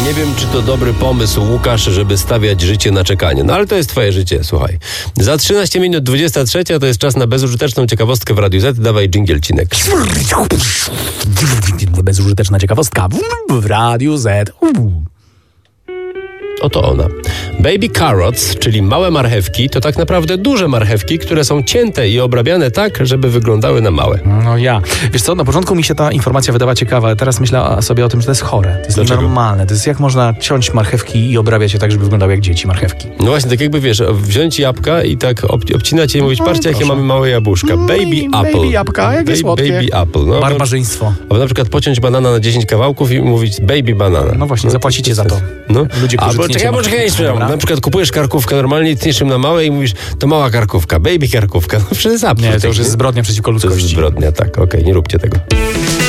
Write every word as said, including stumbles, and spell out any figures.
Nie wiem, czy to dobry pomysł, Łukasz, żeby stawiać życie na czekanie. No ale to jest twoje życie, słuchaj. Za trzynaście minut dwudziesta trzecia to jest czas na bezużyteczną ciekawostkę w Radiu Z. Dawaj dżingielcinek. Bezużyteczna ciekawostka w Radiu Z. Oto ona. Baby carrots, czyli małe marchewki, to tak naprawdę duże marchewki, które są cięte i obrabiane tak, żeby wyglądały na małe. No ja. Wiesz co, na początku mi się ta informacja wydawała ciekawa, ale teraz myślę sobie o tym, że to jest chore. To jest Dlaczego? nienormalne. To jest jak można ciąć marchewki i obrabiać je tak, żeby wyglądały jak dzieci marchewki. No właśnie, tak jakby wiesz, wziąć jabłka i tak ob- obcinać je i mówić, patrzcie, jakie proszę. mamy małe jabłuszka. Baby apple. Baby jabłka, jakie Ba- słodkie. Baby apple. No, Barbarzyństwo. albo na przykład pociąć banana na dziesięć kawałków i mówić baby banana. No właśnie, zapłacicie za to. No. Ludzie, którzy Albo tniecie czekaj, marchewki. poczekaj, jeszcze Dobra. na przykład kupujesz karkówkę normalnie, tniesz ją na małe i mówisz, to mała karkówka, baby karkówka. No przecież Nie, to już jest zbrodnia przeciwko To ludzkości. jest zbrodnia, tak, okej, nie róbcie tego.